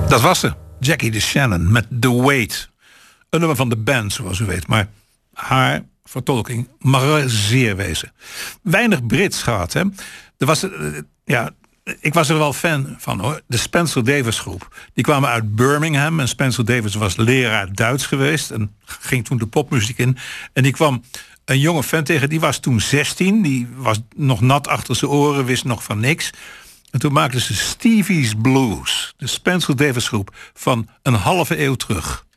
Dat was ze. Jackie DeShannon met The Wait. Een nummer van de band, zoals u weet. Maar haar vertolking mag er zeer wezen. Weinig Brits gehad, hè. Er was, ik was er wel fan van, hoor. De Spencer Davis groep. Die kwamen uit Birmingham. En Spencer Davis was leraar Duits geweest. En ging toen de popmuziek in. En die kwam een jonge fan tegen. Die was toen 16. Die was nog nat achter zijn oren. Wist nog van niks. En toen maakten ze Stevie's Blues. De Spencer Davis groep van een halve eeuw terug.